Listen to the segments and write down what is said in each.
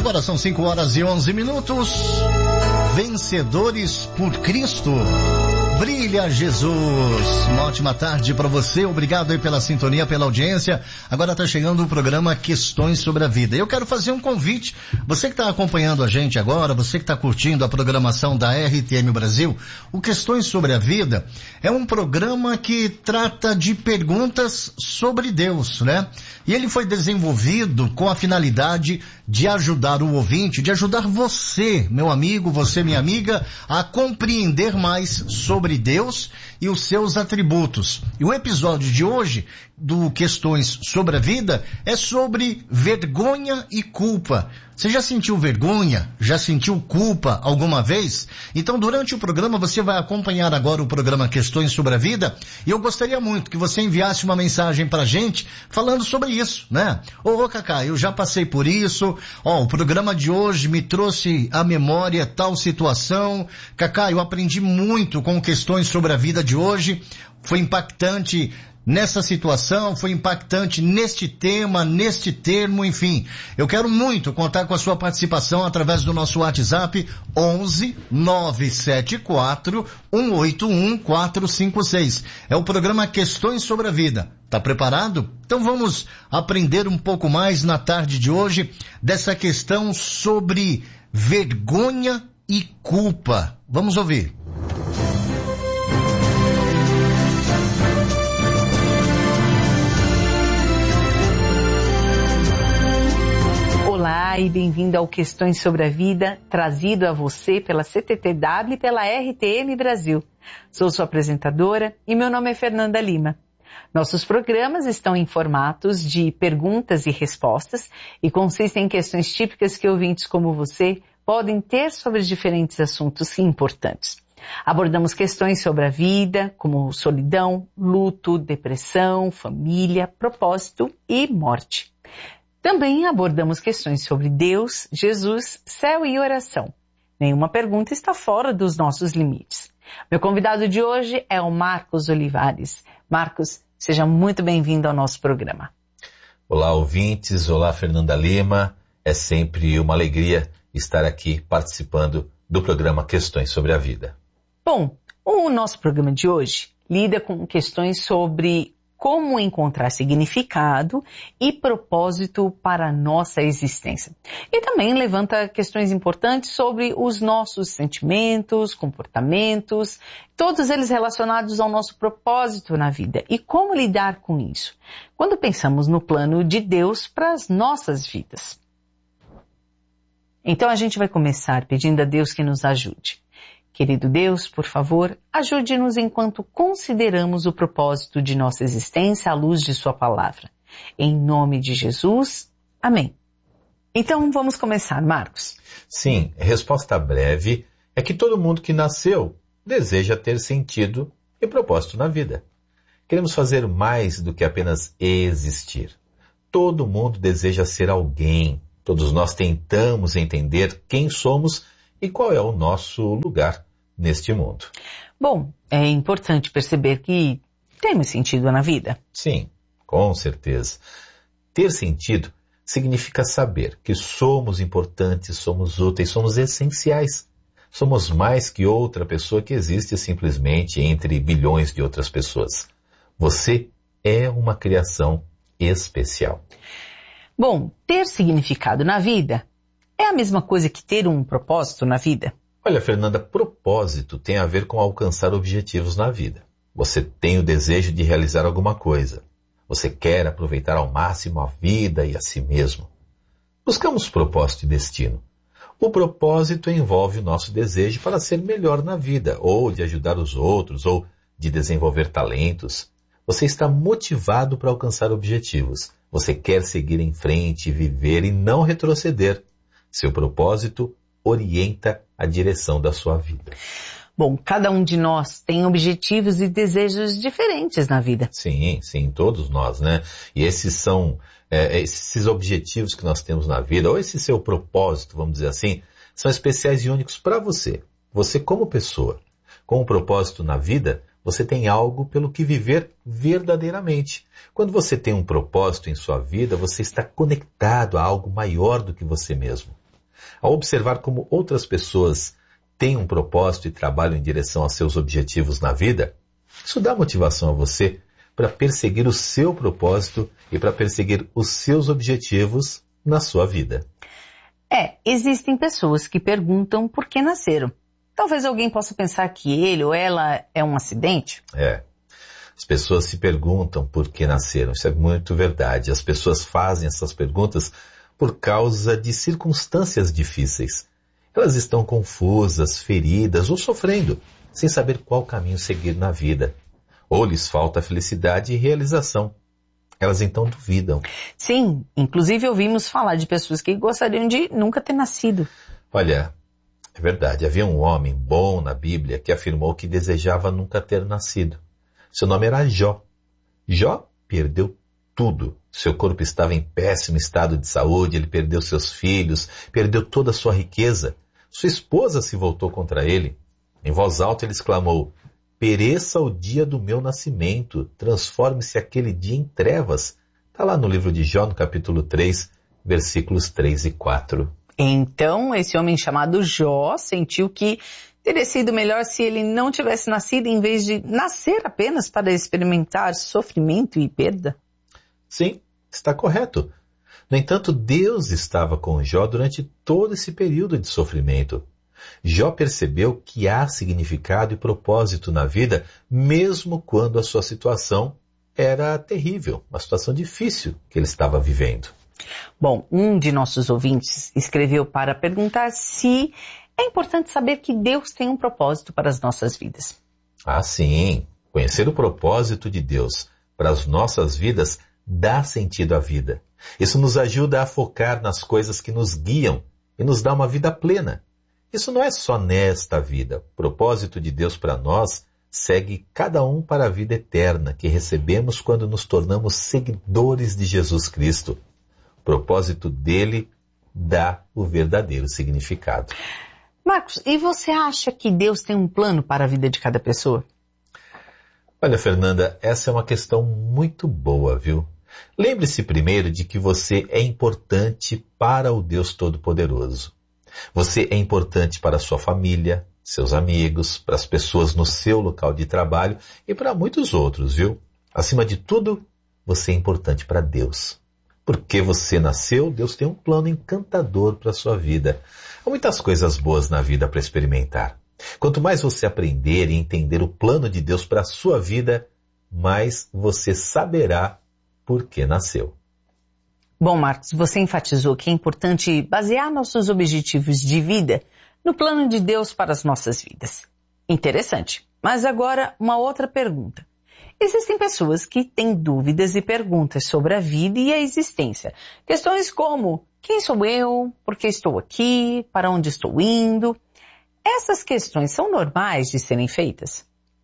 Agora são 5h11. Vencedores por Cristo. Brilha Jesus. Uma ótima tarde para você. Obrigado aí pela sintonia, pela audiência. Agora está chegando o programa Questões sobre a Vida. Eu quero fazer um convite. Você que está acompanhando a gente agora, você que está curtindo a programação da RTM Brasil, o Questões sobre a Vida é um programa que trata de perguntas sobre Deus, né? E ele foi desenvolvido com a finalidade de ajudar o ouvinte, de ajudar você, meu amigo, você, minha amiga, a compreender mais sobre Deus e os seus atributos. E o episódio de hoje, do Questões sobre a Vida, é sobre vergonha e culpa. Você já sentiu vergonha? Já sentiu culpa alguma vez? Então, durante o programa, você vai acompanhar agora o programa Questões sobre a Vida, e eu gostaria muito que você enviasse uma mensagem pra gente falando sobre isso, né? Ô Cacá, eu já passei por isso, o programa de hoje me trouxe à memória tal situação. Cacá, eu aprendi muito com Questões sobre a Vida de hoje, foi impactante nessa situação, foi impactante neste tema, neste termo, enfim. Eu quero muito contar com a sua participação através do nosso WhatsApp 11 974 181 456. É o programa Questões sobre a Vida. Tá preparado? Então vamos aprender um pouco mais na tarde de hoje dessa questão sobre vergonha e culpa. Vamos ouvir. Olá e bem-vindo ao Questões sobre a Vida, trazido a você pela CTTW e pela RTM Brasil. Sou sua apresentadora e meu nome é Fernanda Lima. Nossos programas estão em formatos de perguntas e respostas e consistem em questões típicas que ouvintes como você podem ter sobre diferentes assuntos importantes. Abordamos questões sobre a vida, como solidão, luto, depressão, família, propósito e morte. Também abordamos questões sobre Deus, Jesus, céu e oração. Nenhuma pergunta está fora dos nossos limites. Meu convidado de hoje é o Marcos Olivares. Marcos, seja muito bem-vindo ao nosso programa. Olá, ouvintes. Olá, Fernanda Lima. É sempre uma alegria estar aqui participando do programa Questões sobre a Vida. Bom, o nosso programa de hoje lida com questões sobre como encontrar significado e propósito para a nossa existência. E também levanta questões importantes sobre os nossos sentimentos, comportamentos, todos eles relacionados ao nosso propósito na vida e como lidar com isso, quando pensamos no plano de Deus para as nossas vidas. Então a gente vai começar pedindo a Deus que nos ajude. Querido Deus, por favor, ajude-nos enquanto consideramos o propósito de nossa existência à luz de sua palavra. Em nome de Jesus, amém. Então vamos começar, Marcos. Sim, a resposta breve é que todo mundo que nasceu deseja ter sentido e propósito na vida. Queremos fazer mais do que apenas existir. Todo mundo deseja ser alguém. Todos nós tentamos entender quem somos e qual é o nosso lugar neste mundo. Bom, é importante perceber que temos sentido na vida. Sim, com certeza. Ter sentido significa saber que somos importantes, somos úteis, somos essenciais. Somos mais que outra pessoa que existe simplesmente entre bilhões de outras pessoas. Você é uma criação especial. Bom, ter significado na vida é a mesma coisa que ter um propósito na vida? Olha, Fernanda, propósito tem a ver com alcançar objetivos na vida. Você tem o desejo de realizar alguma coisa. Você quer aproveitar ao máximo a vida e a si mesmo. Buscamos propósito e destino. O propósito envolve o nosso desejo para ser melhor na vida, ou de ajudar os outros, ou de desenvolver talentos. Você está motivado para alcançar objetivos. Você quer seguir em frente, viver e não retroceder. Seu propósito orienta a direção da sua vida. Bom, cada um de nós tem objetivos e desejos diferentes na vida. Sim, todos nós, né? E esses são esses objetivos que nós temos na vida, ou esse seu propósito, vamos dizer assim, são especiais e únicos para você. Você como pessoa, com um propósito na vida, você tem algo pelo que viver verdadeiramente. Quando você tem um propósito em sua vida, você está conectado a algo maior do que você mesmo. Ao observar como outras pessoas têm um propósito e trabalham em direção aos seus objetivos na vida, isso dá motivação a você para perseguir o seu propósito e para perseguir os seus objetivos na sua vida. Existem pessoas que perguntam por que nasceram. Talvez alguém possa pensar que ele ou ela é um acidente. As pessoas se perguntam por que nasceram. Isso é muito verdade. As pessoas fazem essas perguntas por causa de circunstâncias difíceis. Elas estão confusas, feridas ou sofrendo, sem saber qual caminho seguir na vida. Ou lhes falta felicidade e realização. Elas então duvidam. Sim, inclusive ouvimos falar de pessoas que gostariam de nunca ter nascido. Olha, é verdade. Havia um homem bom na Bíblia que afirmou que desejava nunca ter nascido. Seu nome era Jó. Jó perdeu tudo. Seu corpo estava em péssimo estado de saúde, ele perdeu seus filhos, perdeu toda a sua riqueza. Sua esposa se voltou contra ele. Em voz alta ele exclamou: pereça o dia do meu nascimento, transforme-se aquele dia em trevas. Está lá no livro de Jó, no capítulo 3, versículos 3 e 4. Então, esse homem chamado Jó sentiu que teria sido melhor se ele não tivesse nascido em vez de nascer apenas para experimentar sofrimento e perda? Sim, está correto. No entanto, Deus estava com Jó durante todo esse período de sofrimento. Jó percebeu que há significado e propósito na vida, mesmo quando a sua situação era terrível, uma situação difícil que ele estava vivendo. Bom, um de nossos ouvintes escreveu para perguntar se é importante saber que Deus tem um propósito para as nossas vidas. Sim. Conhecer o propósito de Deus para as nossas vidas dá sentido à vida. Isso nos ajuda a focar nas coisas que nos guiam e nos dá uma vida plena. Isso não é só nesta vida. O propósito de Deus para nós segue cada um para a vida eterna que recebemos quando nos tornamos seguidores de Jesus Cristo. O propósito dele dá o verdadeiro significado. Marcos, e você acha que Deus tem um plano para a vida de cada pessoa? Olha, Fernanda, essa é uma questão muito boa, viu? Lembre-se primeiro de que você é importante para o Deus Todo-Poderoso. Você é importante para a sua família, seus amigos, para as pessoas no seu local de trabalho e para muitos outros, viu? Acima de tudo, você é importante para Deus. Porque você nasceu, Deus tem um plano encantador para a sua vida. Há muitas coisas boas na vida para experimentar. Quanto mais você aprender e entender o plano de Deus para a sua vida, mais você saberá por que nasceu. Bom, Marcos, você enfatizou que é importante basear nossos objetivos de vida no plano de Deus para as nossas vidas. Interessante. Mas agora, uma outra pergunta. Existem pessoas que têm dúvidas e perguntas sobre a vida e a existência. Questões como: quem sou eu? Por que estou aqui? Para onde estou indo? Essas questões são normais de serem feitas?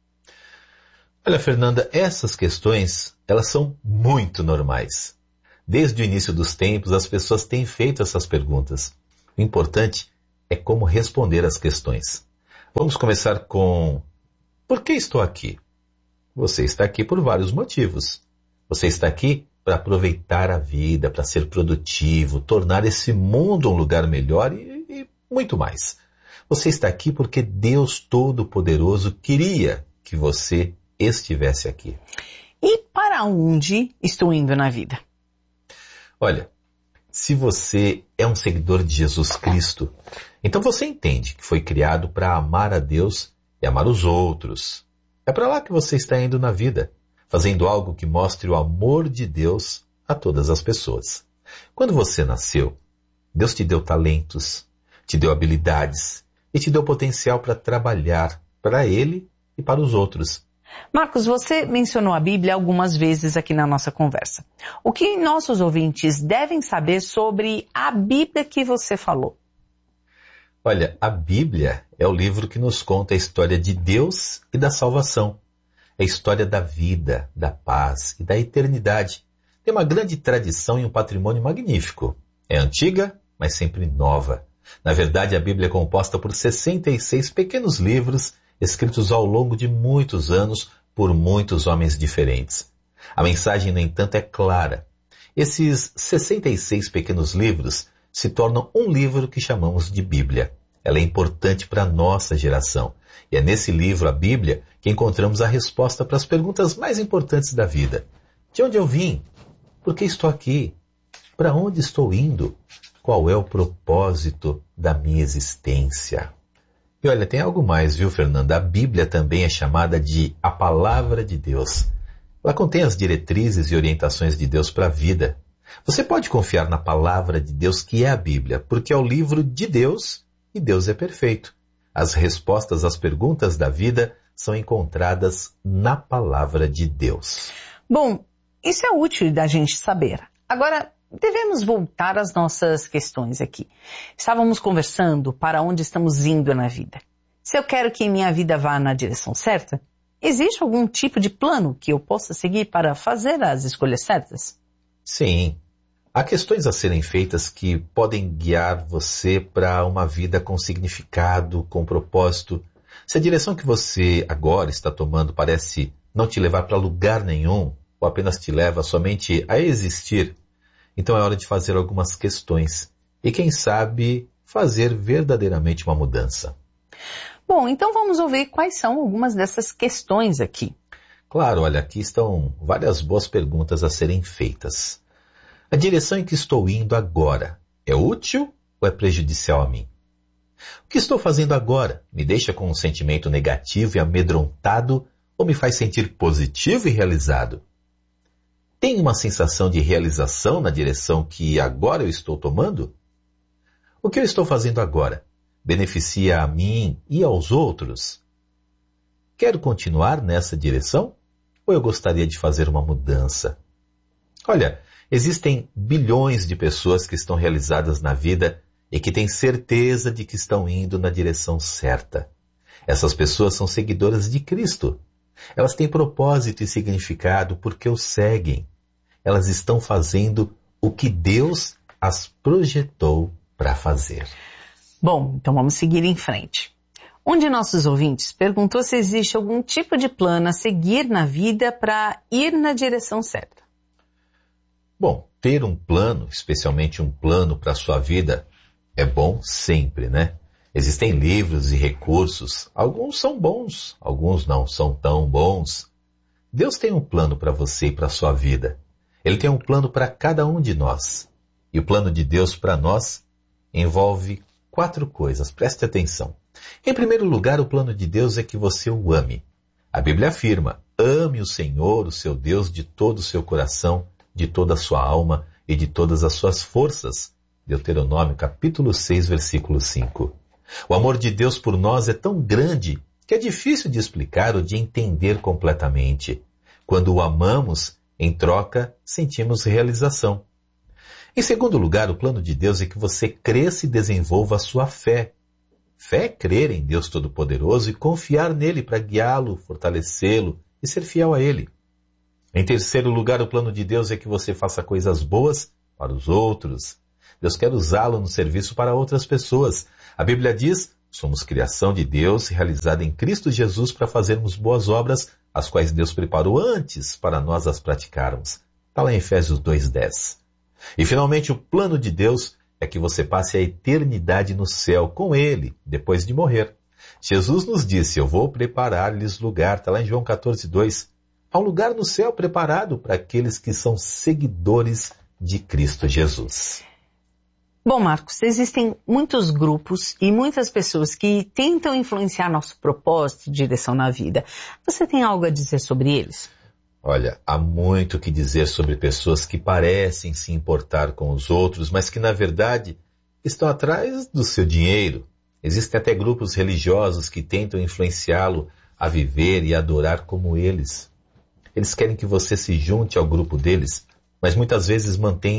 Olha, Fernanda, essas questões, elas são muito normais. Desde o início dos tempos, as pessoas têm feito essas perguntas. O importante é como responder às questões. Vamos começar com: por que estou aqui? Você está aqui por vários motivos. Você está aqui para aproveitar a vida, para ser produtivo, tornar esse mundo um lugar melhor e muito mais. Você está aqui porque Deus Todo-Poderoso queria que você estivesse aqui. E para onde estou indo na vida? Olha, se você é um seguidor de Jesus Cristo, então você entende que foi criado para amar a Deus e amar os outros. É para lá que você está indo na vida, fazendo algo que mostre o amor de Deus a todas as pessoas. Quando você nasceu, Deus te deu talentos, te deu habilidades e te deu potencial para trabalhar para Ele e para os outros. Marcos, você mencionou a Bíblia algumas vezes aqui na nossa conversa. O que nossos ouvintes devem saber sobre a Bíblia que você falou? Olha, a Bíblia é o livro que nos conta a história de Deus e da salvação. É a história da vida, da paz e da eternidade. Tem uma grande tradição e um patrimônio magnífico. É antiga, mas sempre nova. Na verdade, a Bíblia é composta por 66 pequenos livros escritos ao longo de muitos anos por muitos homens diferentes. A mensagem, no entanto, é clara. Esses 66 pequenos livros se tornam um livro que chamamos de Bíblia. Ela é importante para a nossa geração. E é nesse livro, a Bíblia, que encontramos a resposta para as perguntas mais importantes da vida. De onde eu vim? Por que estou aqui? Para onde estou indo? Qual é o propósito da minha existência? E olha, tem algo mais, viu, Fernanda? A Bíblia também é chamada de a Palavra de Deus. Ela contém as diretrizes e orientações de Deus para a vida. Você pode confiar na Palavra de Deus, que é a Bíblia, porque é o livro de Deus e Deus é perfeito. As respostas às perguntas da vida são encontradas na Palavra de Deus. Bom, isso é útil da gente saber. Agora, devemos voltar às nossas questões aqui. Estávamos conversando para onde estamos indo na vida. Se eu quero que minha vida vá na direção certa, existe algum tipo de plano que eu possa seguir para fazer as escolhas certas? Sim. Há questões a serem feitas que podem guiar você para uma vida com significado, com propósito. Se a direção que você agora está tomando parece não te levar para lugar nenhum, ou apenas te leva somente a existir, então é hora de fazer algumas questões e, quem sabe, fazer verdadeiramente uma mudança. Bom, então vamos ouvir quais são algumas dessas questões aqui. Claro, olha, aqui estão várias boas perguntas a serem feitas. A direção em que estou indo agora é útil ou é prejudicial a mim? O que estou fazendo agora me deixa com um sentimento negativo e amedrontado ou me faz sentir positivo e realizado? Tem uma sensação de realização na direção que agora eu estou tomando? O que eu estou fazendo agora beneficia a mim e aos outros? Quero continuar nessa direção? Ou eu gostaria de fazer uma mudança? Olha, existem bilhões de pessoas que estão realizadas na vida e que têm certeza de que estão indo na direção certa. Essas pessoas são seguidoras de Cristo. Elas têm propósito e significado porque o seguem. Elas estão fazendo o que Deus as projetou para fazer. Bom, então vamos seguir em frente. Um de nossos ouvintes perguntou se existe algum tipo de plano a seguir na vida para ir na direção certa. Bom, ter um plano, especialmente um plano para a sua vida, é bom sempre, né? Existem livros e recursos. Alguns são bons, alguns não são tão bons. Deus tem um plano para você e para a sua vida. Ele tem um plano para cada um de nós. E o plano de Deus para nós envolve 4 coisas. Preste atenção. Em primeiro lugar, o plano de Deus é que você o ame. A Bíblia afirma: ame o Senhor, o seu Deus, de todo o seu coração, de toda a sua alma e de todas as suas forças. Deuteronômio, capítulo 6, versículo 5. O amor de Deus por nós é tão grande que é difícil de explicar ou de entender completamente. Quando o amamos, em troca, sentimos realização. Em segundo lugar, o plano de Deus é que você cresça e desenvolva a sua fé. Fé é crer em Deus Todo-Poderoso e confiar nele para guiá-lo, fortalecê-lo e ser fiel a ele. Em terceiro lugar, o plano de Deus é que você faça coisas boas para os outros. Deus quer usá-lo no serviço para outras pessoas. A Bíblia diz: somos criação de Deus, realizada em Cristo Jesus para fazermos boas obras, as quais Deus preparou antes para nós as praticarmos. Está lá em Efésios 2:10. E finalmente, o plano de Deus é que você passe a eternidade no céu com Ele, depois de morrer. Jesus nos disse: eu vou preparar-lhes lugar. Está lá em João 14:2. Há um lugar no céu preparado para aqueles que são seguidores de Cristo Jesus. Bom, Marcos, existem muitos grupos e muitas pessoas que tentam influenciar nosso propósito e direção na vida. Você tem algo a dizer sobre eles? Olha, há muito o que dizer sobre pessoas que parecem se importar com os outros, mas que, na verdade, estão atrás do seu dinheiro. Existem até grupos religiosos que tentam influenciá-lo a viver e adorar como eles. Eles querem que você se junte ao grupo deles, mas muitas vezes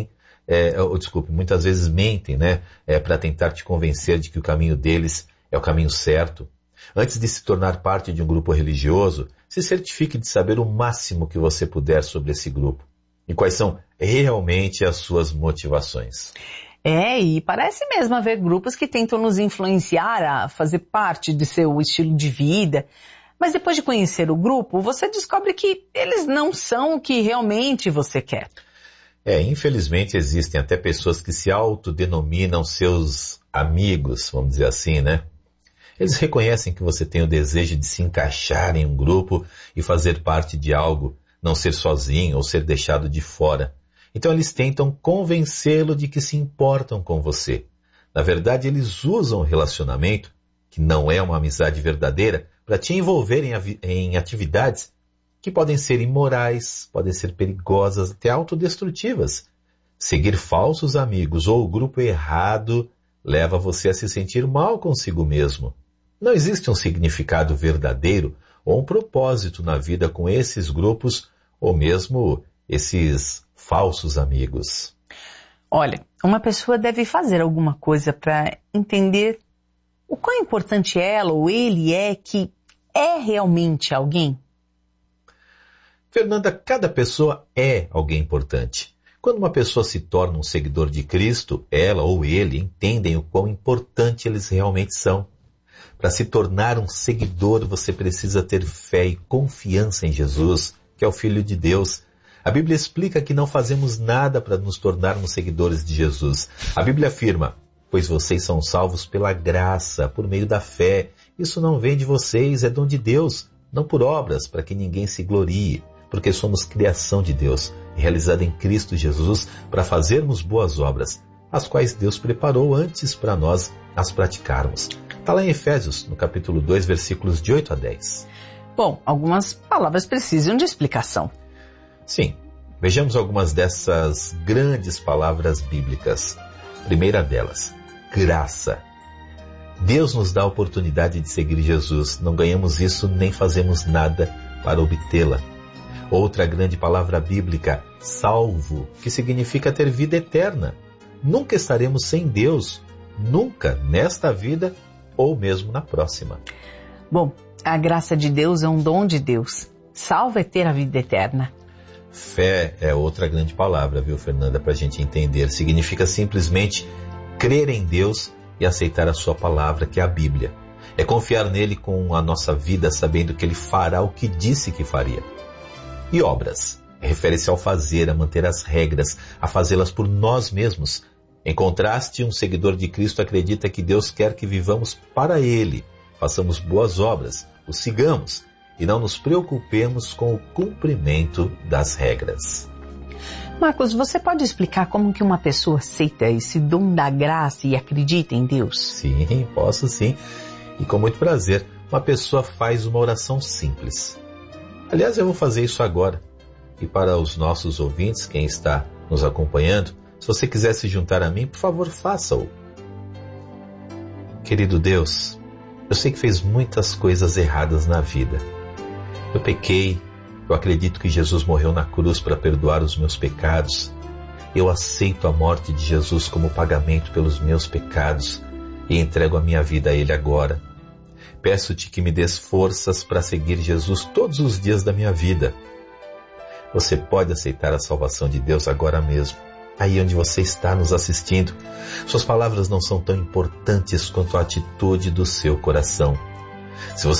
muitas vezes mentem, né? Para tentar te convencer de que o caminho deles é o caminho certo. Antes de se tornar parte de um grupo religioso, se certifique de saber o máximo que você puder sobre esse grupo e quais são realmente as suas motivações. E parece mesmo haver grupos que tentam nos influenciar a fazer parte de seu estilo de vida. Mas depois de conhecer o grupo, você descobre que eles não são o que realmente você quer. Infelizmente existem até pessoas que se autodenominam seus amigos, vamos dizer assim, né? Eles reconhecem que você tem o desejo de se encaixar em um grupo e fazer parte de algo, não ser sozinho ou ser deixado de fora. Então eles tentam convencê-lo de que se importam com você. Na verdade, eles usam o relacionamento, que não é uma amizade verdadeira, para te envolver em atividades que podem ser imorais, podem ser perigosas, até autodestrutivas. Seguir falsos amigos ou o grupo errado leva você a se sentir mal consigo mesmo. Não existe um significado verdadeiro ou um propósito na vida com esses grupos ou mesmo esses falsos amigos. Olha, uma pessoa deve fazer alguma coisa para entender o quão importante ela ou ele é que é realmente alguém. Fernanda, cada pessoa é alguém importante. Quando uma pessoa se torna um seguidor de Cristo, ela ou ele entendem o quão importante eles realmente são. Para se tornar um seguidor, você precisa ter fé e confiança em Jesus, que é o Filho de Deus. A Bíblia explica que não fazemos nada para nos tornarmos seguidores de Jesus. A Bíblia afirma, pois vocês são salvos pela graça, por meio da fé. Isso não vem de vocês, é dom de Deus, não por obras, para que ninguém se glorie. Porque somos criação de Deus, realizada em Cristo Jesus, para fazermos boas obras, as quais Deus preparou antes para nós as praticarmos. Está lá em Efésios, no capítulo 2, versículos de 8 a 10. Bom, algumas palavras precisam de explicação. Sim, vejamos algumas dessas grandes palavras bíblicas. Primeira delas, graça. Deus nos dá a oportunidade de seguir Jesus. Não ganhamos isso nem fazemos nada para obtê-la. Outra grande palavra bíblica, salvo, que significa ter vida eterna. Nunca estaremos sem Deus, nunca nesta vida ou mesmo na próxima. Bom, a graça de Deus é um dom de Deus. Salvo é ter a vida eterna. Fé é outra grande palavra, viu, Fernanda, para a gente entender. Significa simplesmente crer em Deus e aceitar a sua palavra, que é a Bíblia. É confiar nele com a nossa vida, sabendo que ele fará o que disse que faria. E obras? Refere-se ao fazer, a manter as regras, a fazê-las por nós mesmos. Em contraste, um seguidor de Cristo acredita que Deus quer que vivamos para Ele, façamos boas obras, o sigamos e não nos preocupemos com o cumprimento das regras. Marcos, você pode explicar como que uma pessoa aceita esse dom da graça e acredita em Deus? Sim, posso sim. E com muito prazer, uma pessoa faz uma oração simples. Aliás, eu vou fazer isso agora. E para os nossos ouvintes, quem está nos acompanhando, se você quiser se juntar a mim, por favor, faça-o. Querido Deus, eu sei que fez muitas coisas erradas na vida. Eu pequei, eu acredito que Jesus morreu na cruz para perdoar os meus pecados. Eu aceito a morte de Jesus como pagamento pelos meus pecados e entrego a minha vida a Ele agora. Peço-te que me des forças para seguir Jesus todos os dias da minha vida. Você pode aceitar a salvação de Deus agora mesmo, aí onde você está nos assistindo. Suas palavras não são tão importantes quanto a atitude do seu coração. Se você